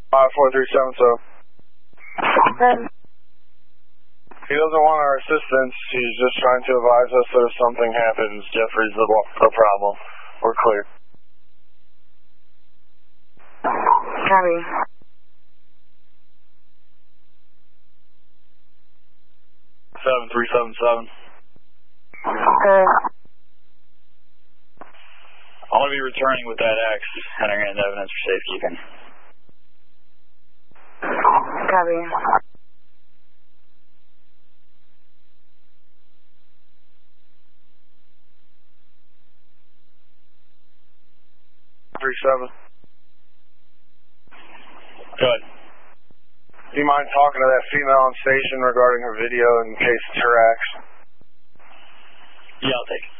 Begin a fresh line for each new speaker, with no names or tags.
5377. He doesn't want our assistance. He's just trying to advise us that if something happens, Jeffrey's the problem. We're clear.
Copy.
Seven 377.
I'm going to be returning with that X, entering into evidence for safekeeping.
Copy.
Good.
Do you mind talking to that female on station regarding her video in case it's her ex?
Yeah, I'll take it.